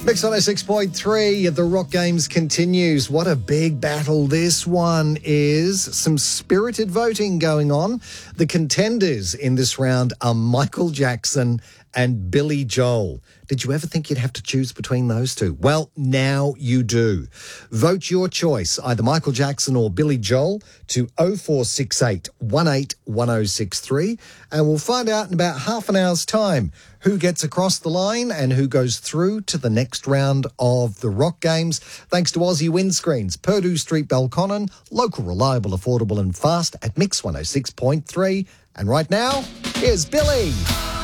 Mix 106.3, the Rock Games continues. What a big battle this one is. Some spirited voting going on. The contenders in this round are Michael Jackson and Billy Joel. Did you ever think you'd have to choose between those two? Well, now you do. Vote your choice, either Michael Jackson or Billy Joel, to 0468 181063, and we'll find out in about half an hour's time who gets across the line and who goes through to the next round of the Rock Games. Thanks to Aussie Windscreens, Purdue Street, Belconnen, local, reliable, affordable and fast at Mix 106.3. And right now, here's Billy.